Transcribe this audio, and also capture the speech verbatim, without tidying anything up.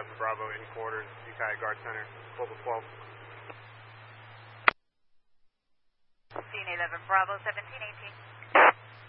eleven Bravo in quarters, Ukiah Guard Center, Global twelve. Scene eleven Bravo, seventeen eighteen.